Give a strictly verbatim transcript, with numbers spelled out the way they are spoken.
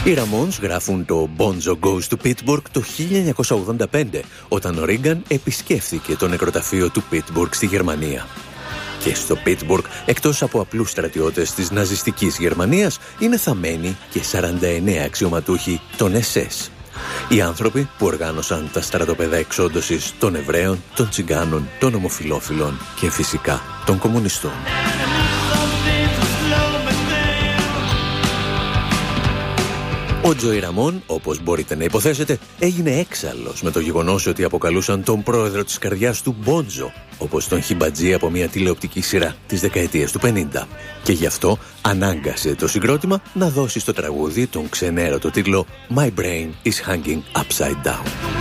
Οι Ramones γράφουν το Bonzo Goes to Pittsburgh το χίλια εννιακόσια ογδόντα πέντε, όταν ο Ρίγκαν επισκέφθηκε το νεκροταφείο του Pittsburgh στη Γερμανία. Και στο Pittsburgh, εκτός από απλούς στρατιώτες της ναζιστικής Γερμανίας, είναι θαμμένοι και σαράντα εννέα αξιωματούχοι των ες ες. Οι άνθρωποι που οργάνωσαν τα στρατοπέδα εξόντωσης των Εβραίων, των Τσιγκάνων, των ομοφυλόφιλων και φυσικά των κομμουνιστών. Ο Τζόι Ραμόν, όπως μπορείτε να υποθέσετε, έγινε έξαλλος με το γεγονός ότι αποκαλούσαν τον πρόεδρο της καρδιάς του Μπόντζο, όπως τον Χιμπατζή από μια τηλεοπτική σειρά της δεκαετίας του πενήντα. Και γι' αυτό ανάγκασε το συγκρότημα να δώσει στο τραγούδι τον ξενέρωτο τίτλο «My brain is hanging upside down».